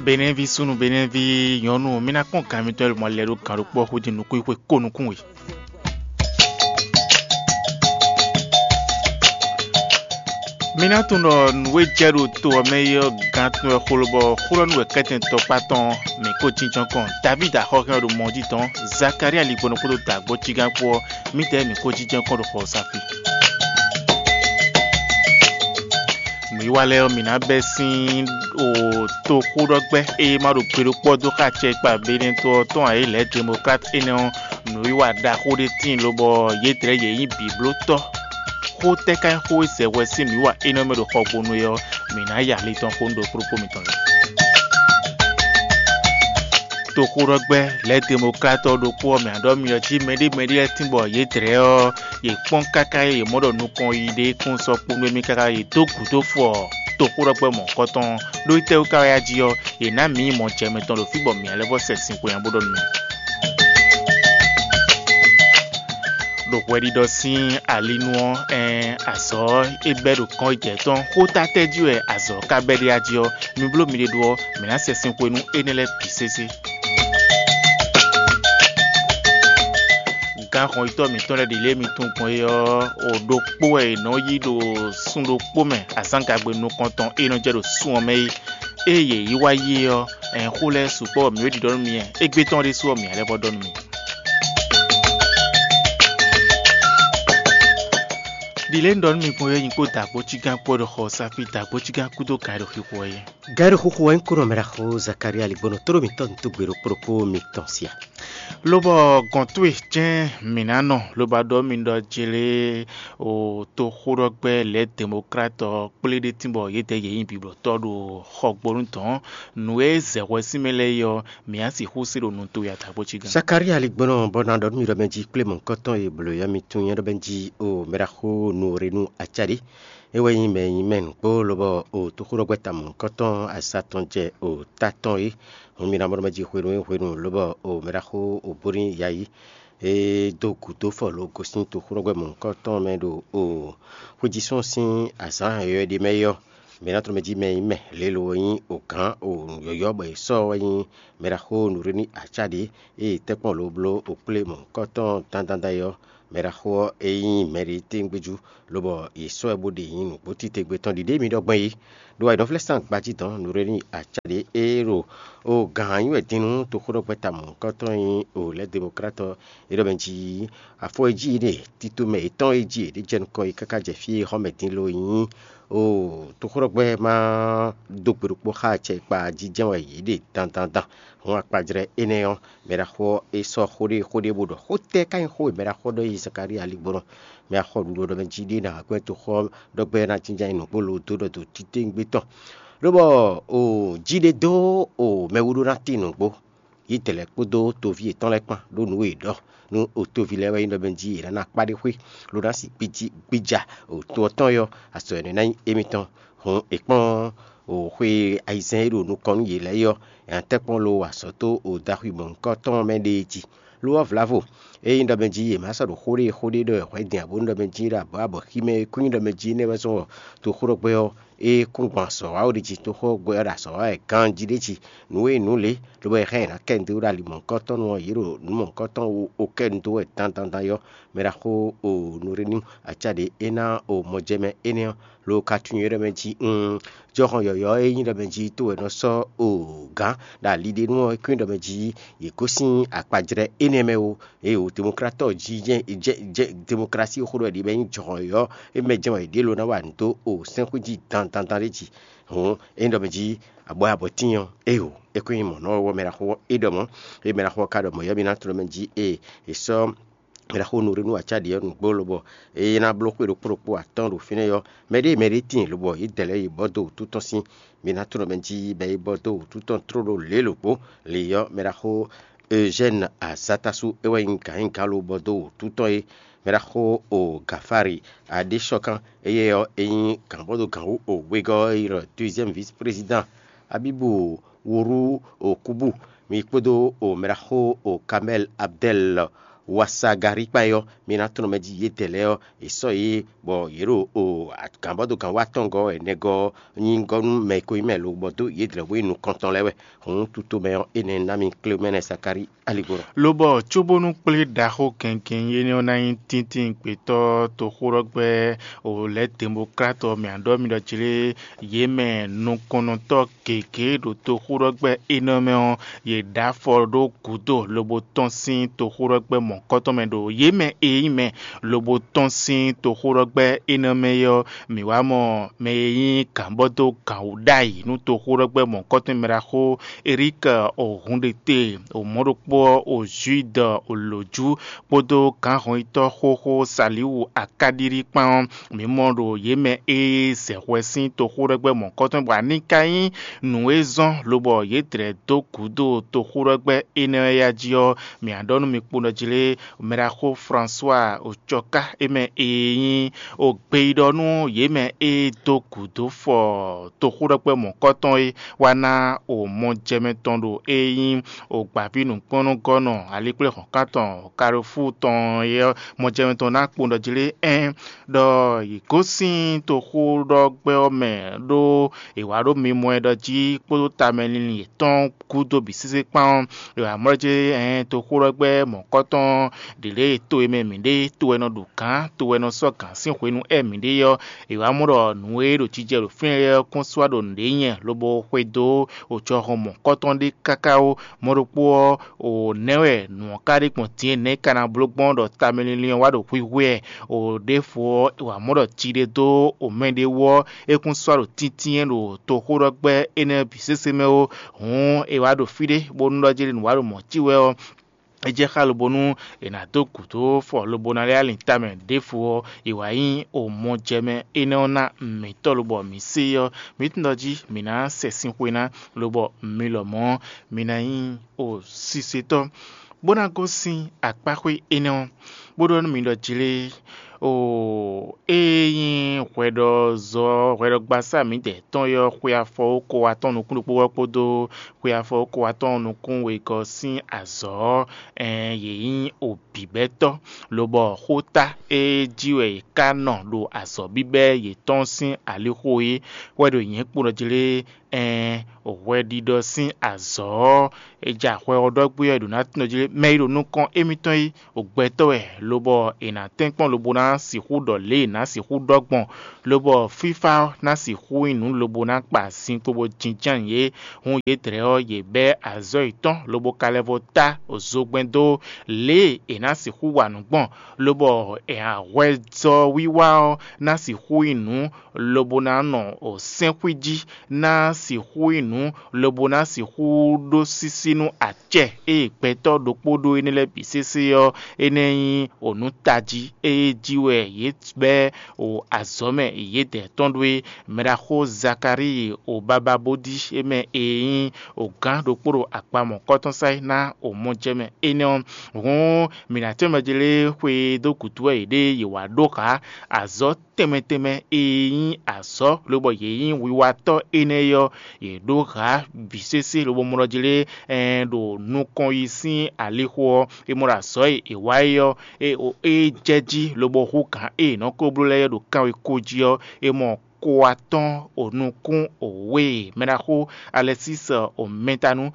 Benevi sunu benevi yonu mina kon kamitol mo lero kan po ho dinu ko konu kunwe. Mina tuno nwe jeru to meyo gantno kholobo khulonu keten to paton me ko chinchon kon David a hokan do mondi ton Zakaria libono ko do tagbo chigan po mi te mi ko chinchon kon do ho safi. Miwale mina besin o to kurogbe e maru peru podo ka che pa benin to ton ai le democrat eno no wa da hode tin lobo yetre ye yin biblo to ko te kan ho se wesi mi wa eno me do hogbonu yo mina ya le ton kondo propo mi ton to kurogbe le democrat do po mi ado mi yo ti medi timbo yetre o ye pon kaka ye modo nu kon ide kun so punu mi kaka ye to ku to fo to kurogbe mo koton do ite o ka ya ji yo e na mi mo che me ton lo figbo mi alevo sesin ko yan bodo nu do kwedi do sin alinu aso eberu kan ijeton ko ta teju e aso ka bedi ajo mi blo mi de do mi na sesin ko nu enele pisese kan ito mi ton de le mi tun kon yo odo po e no yi do sun do po me asanka gbe nu konton e no je do sun o me eye yi wa yi yo ko le supo mi o di don mi egbe ton de su o mi ale bodon mi dile ndon mi ko yin ko ta ko chigan ko do ho sa pita ko chigan ku do ka do ko ye garu ko en ko mera ho Zakaria libono toro mi ton tu gbero propo mi tonsia lobo gontwe jen minano loba do mi ndo jele o to khorogbe le democrat pele de timbo yete ye yin biblo to do khogborun ton nuwe zewe simele yo mi asi husiro nun to ya tabo chigan Zakaria libono bonando mi do benji Clement Coton e blo ya mi tun ya do benji o mera ho no renu achari ewe yin men ko lobo o to khorogbe tam Coton asaton je o taton e on mi namoro maji khweru lobo o mera ho o borin yayi e do kuto folo ko sin to khorogbe mon Coton men do o position sin asan yo de meyo me natro meji me lelo yin o kan o yoyo be so yin mera ho no renu achari e tepon lo blo o Clement Coton tandanda yo mera ho eyin merite ngbeju lobo iso ebode yin no boti te gbe ton dide mi dogbon yi do I don flesan gbaji ton no reni achade ero o gan yin edinu to koro peta mo Coton yin o le democrat e do benji afo eji de tito me ton eji de jen ko ikaka je fi ho metin lo yin o to koro gbe ma dogbero po ha che pa jijen wa yi de tan won apajre eneyon mera ho eso khode bodo hote kan ho mera hodo Zakaria ligboro me ho do benji de na ko to ho dogbe na tinja inu polo to do tite ngbeton lobo o jide do o mewuru na tinu gbo itele podo to vie ton lepan lo nu e do nu o to vi lewe ndo benji na pade hwe lo na si bija o to ton yo aso ene na emiton hon epon o hwe aisen ro nu kon ye le yo en tepon lo asoto o dahui bon Coton mendeji lo vlavo e ndo benji e masa do hore do hwe dia bo ndo benji ra ba hime kun ndo benji ne baso to horo gbe e kun so wa odi to ho gbe ra so e kan jidechi nu e nu le lo be hen ken do ra li mon Coton no yiro nu mon Coton o ken do e tan yo mera ho o nu renu achade ena o mojeme ene lo katunyere benji johan yo e yin do benji to e no so o gan da lide nu e kun do benji e kosin apajre eneme o e o democrato je démocratie o khoro di ben johan yo e meje wa de lo na wa nto o senkuji tan reji ho e ndo benji abo tinyo e o e kun mo no wo mera ho e do mo e mera ho ka do mo yo bi na tro benji e so mera ho no renu achadi yo ngolobo e na bloquer pro attendre fine yo meritin lobo i dele i bodo tout aussi mina tro benji be bodo tout en trop le lobo le yo mera ho Eugène a Satasu ewe inka lo bodo tout en mera ho o Gafari a des choquant et yo en kambodo kan o wego deuxième vice-président Abibou Wuru o Kubu mi podo o mera ho o Kamel Abdel wasagari payo mina tono meji yeteleo iso yi bo yero o akambodo kan watongo enego nyingo meko imelo bodo yedre winu konton lewe hon tuto meyo ene nami clemene sakari aligoro lobo chobonu ple daho kenken yene na tintin peto to khorogbe o le democrato mi ando mi do chile yeme no konoto keke do to khorogbe enome ye da fordo kudo lobo tonsin to khorogbe mon kotomen do yeme eime lobo tonsin to khorogbe enome yo mi wa mo me yin kambodo kaudai no to khorogbe mon kotomen mera ho erika o hundete o morokpo o jude o loju podo kan hoito hoho saliu akadiri pan mi mondo yeme e se wesin to khorogbe mon koton bra nikayin nu ezon lobo yetre do kudo to khorogbe ene ya jio mi andonu mi puno jile mera ho François o choka eme eyin o gbeidonu yeme e do kudo fo to khorogbe mon koton e wana o mo jeme tondo eyin o gbabinu pono gono alikle hokaton karofu ton ye mo jeme ton na puno jile do ikosin to khorogbe ome do ewaro mi mo edo ji podo tamelin ton kudo bisise pan wa moje to khorogbe mon koton dele to ememinde to eno dukan to eno sokan sin kwenu eminde yo ewa muro nuwe do tijero fin konswado ndenye lobo kwedo o choho mon koton de kakao moropo o newe nu kari pontie ne kana blogbon do tamelin wa do kwiwe o defo wa muro tire do o mende wo ekun swaro titien do to khorogbe ene bisese me o hon ewa do fide bonu do jere nu wa do mo tiwe o eje khalubonu ena to kuto fo lobona le alintame defo iwayin o mo jeme ene ona mitolobo misiyo mitndoji mina sesin kwena lobo milomo mina yin o siseto bona gosin akpakwe ene bodo mi do jile o eyin kwedo zo kwedo gbasa mi de ton yo kwe afo ko waton nu kun po podo kwe afo ko waton nu kun we go sin azo yeyin obibeto lobo hota jiwe kana lo azo bibe ye ton sin alihoye wedo yin puro jile òwe dídọ́ sí àzọ́ ẹja àpẹ ọdọ́gbé ẹ̀dùn náà tún lọ́jọ́ mẹ́rin ló kàn émítọ́ yìí ògbẹ́tọ̀ ẹ̀ ló bọ̀ ìnà tẹ́ńpọ̀n ló bọ̀ náà sì kú dọ̀lé náà sì kú dọ́gbọ̀n ló bọ̀ fífá náà sì kú inú ló bọ̀ náà pa sí gbogbo jíjàn yé òun yé tẹ̀rẹ̀ ọ́ yé bẹ́ àzọ́ ìtàn ló bọ̀ kalẹ́bọ̀ tá òzógbẹ́ndó lé ìná sì kú wà nùgbọ̀n ló bọ̀ àwẹ̀zọ́ wíwá ọ́ náà sì kú inú ló bọ̀ náà nà òsẹ́kwíjì náà sì kú inú lobona si hudo sisinu ache peto dopodo enele bisese yo eneyin onutaji jiwe yetbe o azome yede tondwe meraho zakari o bababodi eme eyin o gan doporo apamo koton sai na o mojeme eneon won minate majele kwe dokutu ede yewa doka azo temeteme eyin aso lobo yeyin wiwato eneyo yedo ha bisese lobo morojile do nukon yisin aliho emora soy ewayo o jeji lobo huka no ko blule do kan ekojio emo koaton onukun owe meraho Alexis o metanu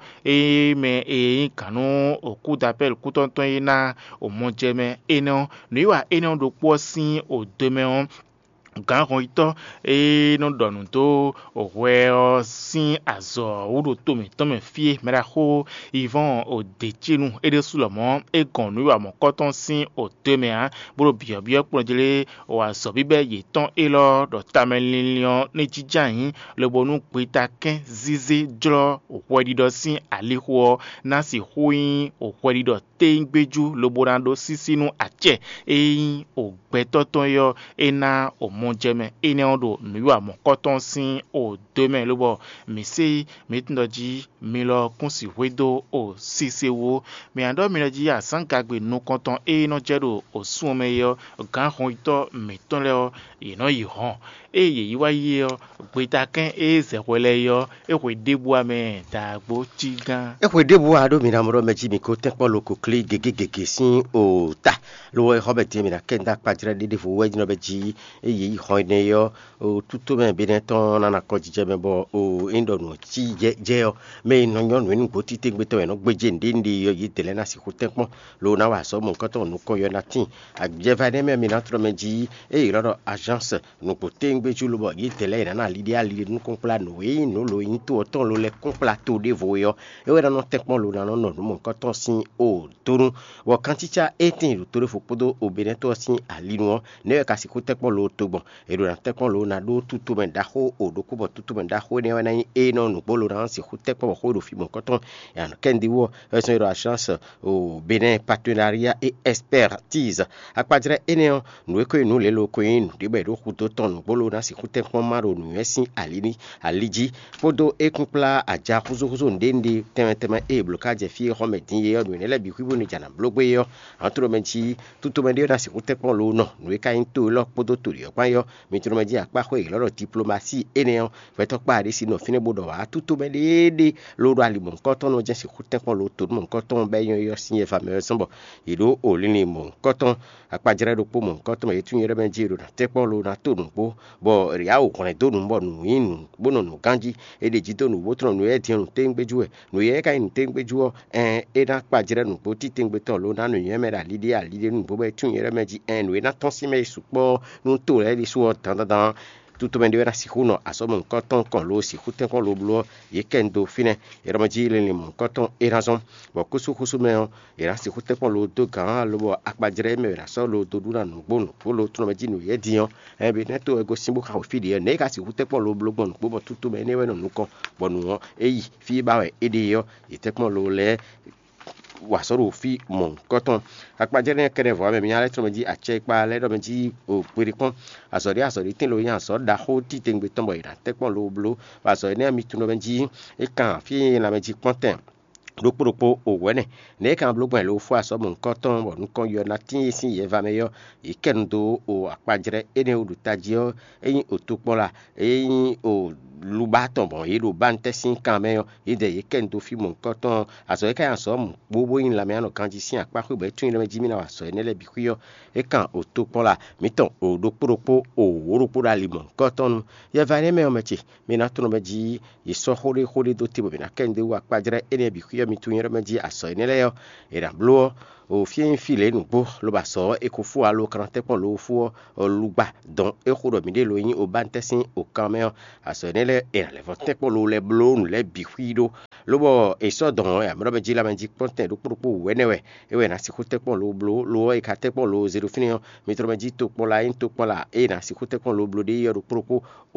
me kanu oku d'appel kutonton ina o monjeme eno niwa eno do posin o demeon gan hoito no donu to owe sin azo udo tome fie meraho Yvon o dechinu ede sulomo e gonu wa mo koton sin o temea boro biobio pojele o aso bibe yeton elo do tamelilion ne jijan lobonu peta ken zizi jlo o kwedido sin aliho na si huin o kwedido tengbeju lobonando sisinu ache eyin o gbetoton yo ena o mon jeme ene odo nuwa mon koton sin o demain lobo mi se metindoji mi lo kunsi wedo o sisewo mi ando mi loji asankagbe no koton e no jedo o sume yo gan hon ito mi ton le o ino yi hon e ye yi wa yi yo gbeta kan e zewele yo e we debu ame dagbo tigan e we debu ado mi na moro meji mi ko tepo lo ko kli gege sin o ta lo e hobet mi na kenda padre de fu we no beji e yi hon ne yo o tuto me bi ne ton na ko jije me bo o indo no ti je yo me no nyon we nko ti tegbe to no gbeje ndindi yo yi tele na si ko tepo lo na wa so mo nkan to no ko yo na tin agje va ne me mi na tro meji e iro agence no ko tegbe ju lo bo yi tele na lidi ali no ko pla no we no lo yin to ton lo le ko pla to de vo yo e we na no tepo lo na no mo nkan to sin o torun wo kan ticha 18 lo tore fo podo o bene to sin ali no ne ka si ko tepo lo to bon e lo na tepo lo na do tutu men da ho o do ko bo tutu men da ho ne wa na e no no bolo ran si ko tepo ho do fi mon koton ya no kendi wo so ro chance o Benin partenariat et expertise akpadre ene no ko no le lo ko yin de be do ko to ton bolo na si ko tepo maro no esin alini aliji podo e kunpla aja kuzo ndende temeteme e blocage fi ho medin ye no ne le bi ku bo ni jana blogbe yo antro menchi tutu men de na si ko tepo lo no no e ka yin to lo podo to yo pa yo mi tro meji apa ko loro diplomatie ene fe to pa de si no fine bodo wa tutu men de lo ro ali mon koton no je si ko tepo lo to mon koton be yo sin e fameux sombo ido o lini mon koton akpajere do po mon koton me tun yere menji ro na tepo lo na to no po bo ria o kon do no bo no yin bo no no ganji e de ji to no bo tro no e ti no tengbeju e no ye ka yin tengbeju e na akpajere no po ti tengbe to lo na no ye me da lidi alide no bo be tun yere menji no e na ton si me supo no to le di so tan tutu men de na si huno asomo koton kon lo si huten kon lo blo ye kendo fine e ramaji le mon koton e razon bo kusu me e ra si huten kon lo do gan lo bo akpajere me ra so lo do duna no gbonu po lo tun meji no ye diyan e be neto ego simbo ka o fidi e ne ka si huten kon lo blo gbonu bo tutu me ne we no nuko bonu eyi fi ba we ede yo e te kon lo le wasoro fi mon koton akpajere kere vo me mi ale tro meji ache pa le do meji o pere kon asori tin lo yan so da ho ti tengbe ton bo ira te kon lo blo wa so ne mi tun lo meji e kan fi la meji konten loporopo owene ne kan blogban lo fo aso mon koton bo nkan yo na tin sin ye va meyo ikendo o apajere ene odutajio eyin otopola eyin o lubaton bon ye lo bantesin kan meyo ide ye kendo fi mon koton aso e kan so mo gbogbo yin la me ano kan ji sin apa ko be tun le meji mi na aso ene le bi kuyo e kan otopola miton o loporopo o woropo la limon koton ye va ne me o mechi mi na tun meji ye so hore do tibo mi na kendo wa apajere ene bi kuyo mi tun yere meji aso ene le yo era blo o fien file nu bo lo ba so e ko fu alo kan te pon lo fu o lugba don e ko do mi de lo yin o bantesin o kan me aso ene le era le vote pon lo le blo nu le bi huido lo bo e so don e mo meji la meji ponte do propo wenewe e we na si ko te pon lo blo lo e ka te pon lo zero fini mi tro meji to pon la in to pon la e na si ko te pon lo blo de yo propo o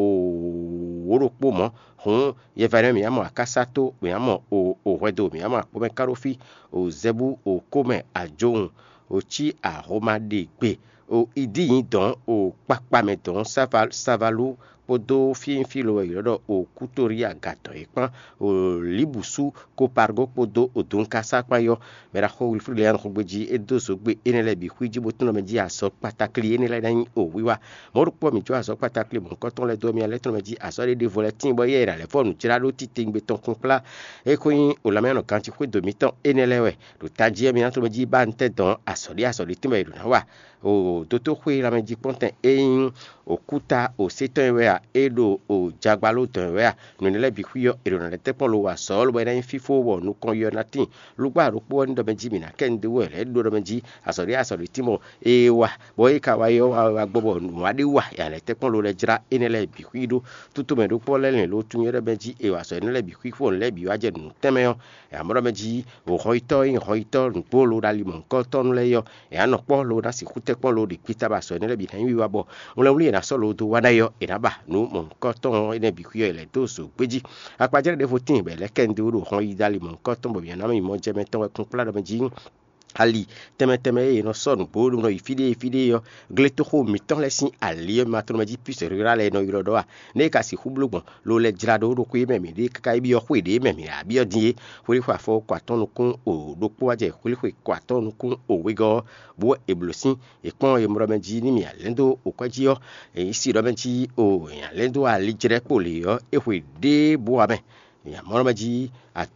woropo mo hun ye va mi amo akasato mi amo o wedo mi amo ko me karofi o zebu o kome ajohun o chi aroma de gbe o idi yin don o papa me don savalu podo fin filo yodo o kutori agato ipan o libusu ko pargo podo o don kasa payo mera ho wilfri le an gbeji edo so gbe enele bi huiji botuno meji aso patakli enele dan o wiwa mo rupo mi jo aso patakli mo koton le do mi ale tuno meji aso de voletin bo yera le fonu tira lo ti tingbe ton kunpla e ko yin o la me no kanti ko do mi ton enele we do taji mi anto meji ba nte don aso di timbe do na wa o toto hui la meji ponten e okuta o seton we edo o jagbalo ton we no ne le bi huyo e no le tepon lo wa so lo be na fifo wo no kon yo natin lugba ro po ndo meji mi na kende we le do meji aso di timo e wa boy ka wa yo wa gbobo wa de wa ya le tepon lo le jira ene le bi huido tutu me do po le lo tun yo meji e wa so ne le bi hui fo le bi wa je no temeyo e amoro meji o hoito no po lo dali mon ko ton le yo e ano po lo da si kute po lo di pita ba so ne le bi tan wi wa bo o le wi na so lo do wa da yo e na ba no mon ko ton ene bi hui le do so peji apajere de fotin be le kende o hon yi dali mon ko ton bo bi na mi mo je meton e kun pla do meji ali teme no sonu bo no ifide yo gleto ho miton lesin ali matro maji puisse rurale no irodoa ne ka si hublugbon lo le jrado ro ku me mi de ka ibi o ku de me mi abi odin hori kwa fo kwa tonu kun o do po aje hori kwa tonu kun o wego bo eblosin e pon e mro meji ni mi alendo o kwaji yo e si ro meji o yan lendo ali jre po le yo e hwe de bo abe ya mro meji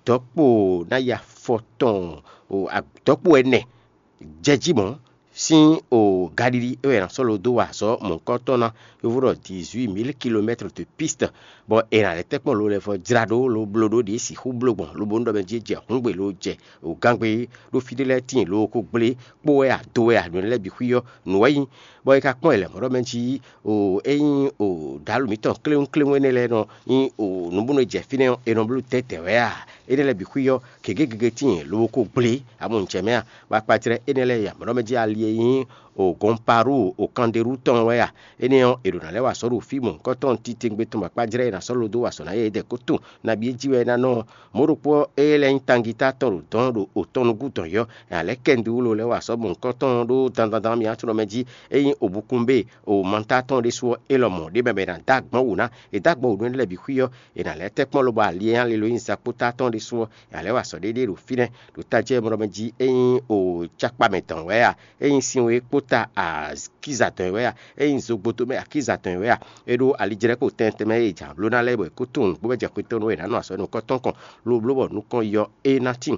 atopo na ya foton o atopo ene jejimon si o gadiri e ran solo do wa so mon kotona yovuro 18000 km de piste bon e na le tekpon lo le fo jrado lo blodo de si hu blogbon lo bondo be je hungbe lo je o gangbe lo fidele tin lo ko gble po e ado e adu le bi huyo no yin bo e ka pon ele mo menji o eyin o dalu mi ton kleun ne le no yin o no buno je fine e no blu tete we a e le bi huyo kegege tin lo ko gble amun chemea ba patire e le ya mo menji ali yin o gomparu o kanderu ton we a eniyan ero na le wa so ro fimu ko ton ti tingbe to ma pajire na so lo do wa so na ye de ko tun na bi jiwe na no moropo ele intangita ton do o ton guton yo ale kendu lo le wa so bon ko ton do dan mi atro meji eyin obukunbe o manta ton de so elomo de bebe na dagbon una e dagbon odun le bi huyo e na le tekpon lo ba lian le lo yin sapota ton de so ale wa so de ro fine do taje mo meji eyin o chakpa metan we a eyin sinwe kota a kizaton we a eyin zogboto me akizaton we a edo alijere ko tenteme eja lo na lebo ko tun bo beje ko tun we na no so no ko ton kan lo bo nu kan yo e natin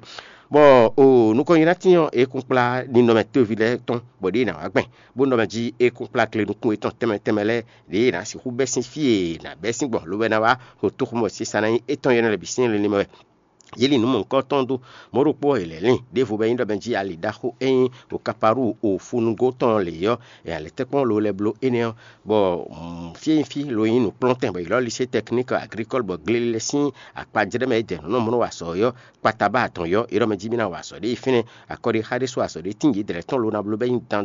bo o nu kan natin yo e kun pla ni no meto vile ton bo de na agben bo no meji e kun pla kle nu kun e ton temele de na si hu besin fie na besin bo lo we na wa ko to mo si sanan e ton yo na le bisin le ni mo yeli no mon kotondo moropo elelin defu be indo benji ali daho en o kaparu o fungo ton le yo e ale tekon lo le blo ene bo fi lo yin no plantain be lo lycée technique agricole bo glele sin akpajere me de no mo wa so yo pataba ton yo iro me jimina wa so de fine akori hade so so de tingi de ton lo na blo be tan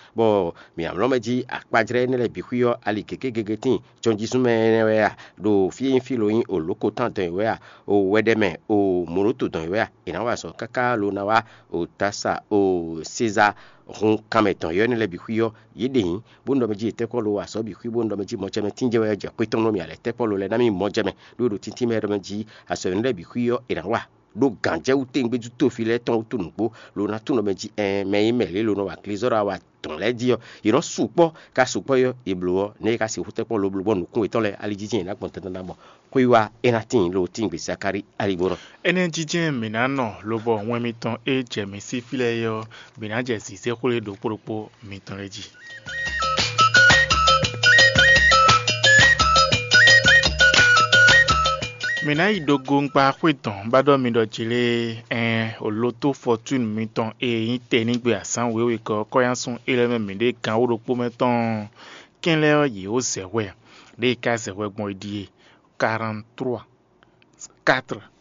bo mi am lo meji akpajere ne le bi huyo ali kekegege tin jonji sume ne we a do fi lo yin o loko tan ton we a o wedeme o moroto don we ina wa so kaka lo na wa o tasa o césar ron kameton yo ne le bi huyo yedin bondo meji te ko lo wa so bi hu bondo meji mo cheme tinje we je kweton no mi ale te ko lo le na mi mo jeme do tinti me do meji aso ne le bi huyo ina wa do ganje u tengbe ju to file ton to nupo lo na tuno meji me le lo no wa klizora wa ton le dio iro supo ka supo yo iblo ne ka si hute ko lo blo nu kun itole alijijin na gbon tan na mo kuiwa enatin lo tingbe sakari aliboro ene jijin minano lobo won mi ton e je mi si file yo binaje si se ko le do poropo mi ton reji mina idogo ngba kwetan bado mi do jile oloto fortune mi ton e yin te nigbe asan wewe ko koyansun eleme mi de kan oropo meton kinle yi o sewe de ka sewe gbon idie 43 4